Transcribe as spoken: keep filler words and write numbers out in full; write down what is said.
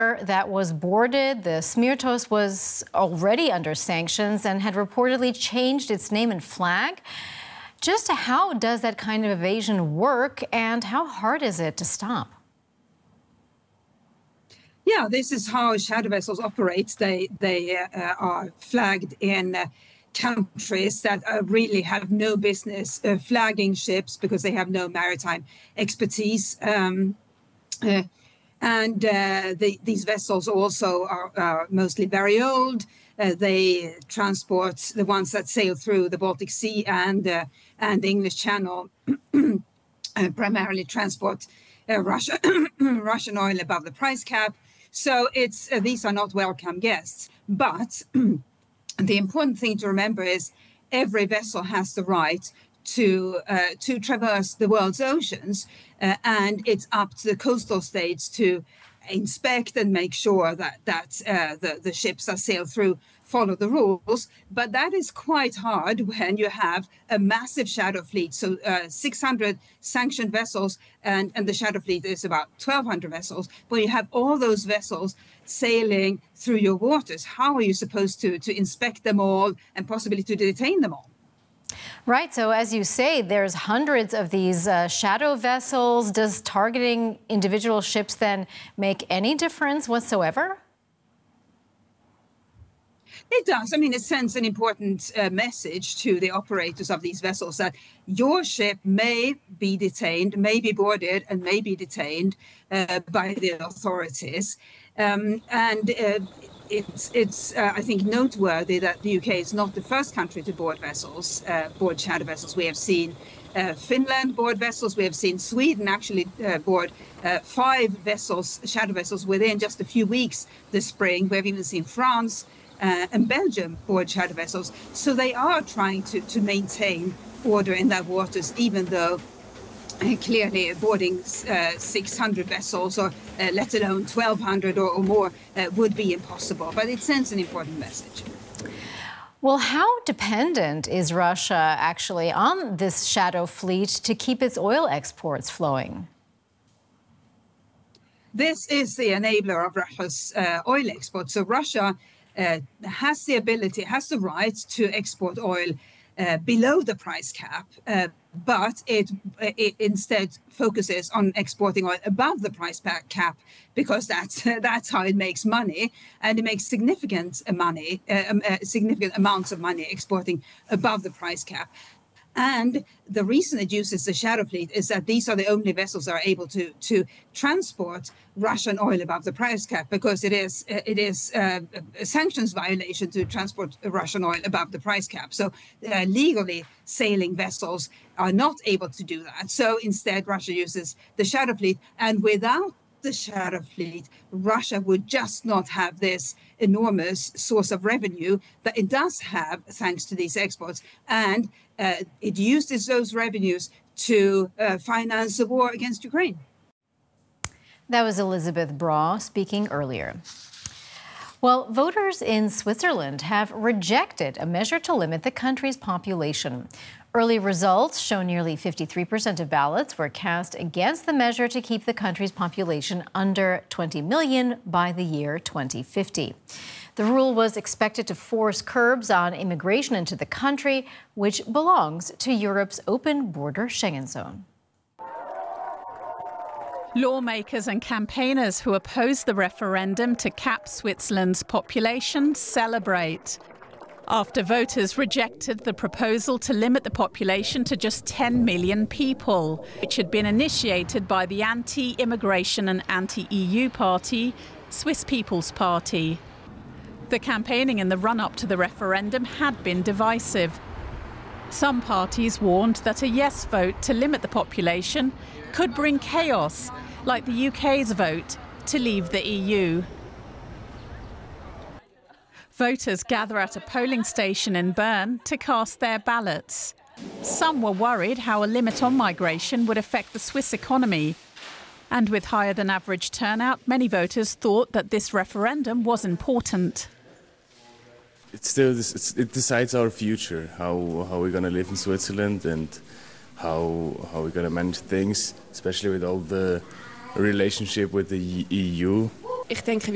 that was boarded. The Smirtos was already under sanctions and had reportedly changed its name and flag. Just how does that kind of evasion work, and how hard is it to stop? Yeah, this is how shadow vessels operate. They they uh, are flagged in uh, countries that uh, really have no business uh, flagging ships because they have no maritime expertise. Um, uh, and uh, the, these vessels also are, are mostly very old. Uh, they transport the ones that sail through the Baltic Sea and uh, and the English Channel, uh, primarily transport uh, Russia, Russian oil above the price cap. So it's uh, these are not welcome guests. But the important thing to remember is every vessel has the right to uh, to traverse the world's oceans, uh, and it's up to the coastal states to inspect and make sure that that uh, the the ships that sail through follow the rules. But that is quite hard when you have a massive shadow fleet. So uh, six hundred sanctioned vessels, and and the shadow fleet is about twelve hundred vessels. But you have all those vessels sailing through your waters. How are you supposed to to inspect them all and possibly to detain them all? Right. So as you say, there's hundreds of these uh, shadow vessels. Does targeting individual ships then make any difference whatsoever? It does. I mean, it sends an important uh, message to the operators of these vessels that your ship may be detained, may be boarded, and may be detained uh, by the authorities. Um, and uh, it's, it's uh, I think, noteworthy that the U K is not the first country to board vessels, uh, board shadow vessels. We have seen uh, Finland board vessels. We have seen Sweden actually uh, board uh, five vessels, shadow vessels, within just a few weeks this spring. We have even seen France Uh, and Belgium board shadow vessels. So they are trying to, to maintain order in their waters, even though uh, clearly boarding uh, six hundred vessels, or uh, let alone twelve hundred or, or more, uh, would be impossible. But it sends an important message. Well, how dependent is Russia actually on this shadow fleet to keep its oil exports flowing? This is the enabler of Russia's uh, oil exports. So Russia Uh, has the ability, has the right to export oil uh, below the price cap, uh, but it, it instead focuses on exporting oil above the price cap because that's that's how it makes money, and it makes significant money, uh, uh, significant amounts of money exporting above the price cap. And the reason it uses the shadow fleet is that these are the only vessels that are able to to transport Russian oil above the price cap, because it is it is uh, a sanctions violation to transport Russian oil above the price cap. So uh, legally sailing vessels are not able to do that. So instead, Russia uses the shadow fleet, and without the shadow fleet, Russia would just not have this enormous source of revenue that it does have thanks to these exports. And uh, it uses those revenues to uh, finance the war against Ukraine. That was Elizabeth Braw speaking earlier. Well, voters in Switzerland have rejected a measure to limit the country's population. Early results show nearly fifty-three percent of ballots were cast against the measure to keep the country's population under twenty million by the year twenty fifty. The rule was expected to force curbs on immigration into the country, which belongs to Europe's open border Schengen zone. Lawmakers and campaigners who oppose the referendum to cap Switzerland's population celebrate. After voters rejected the proposal to limit the population to just ten million people, which had been initiated by the anti-immigration and anti-E U party, Swiss People's Party. The campaigning in the run-up to the referendum had been divisive. Some parties warned that a yes vote to limit the population could bring chaos, like the U K's vote to leave the E U. Voters gather at a polling station in Bern to cast their ballots. Some were worried how a limit on migration would affect the Swiss economy. And with higher than average turnout, many voters thought that this referendum was important. It's still, it's, it decides our future, how, how we're going to live in Switzerland and how, how we're going to manage things, especially with all the relationship with the E U. Ich denke,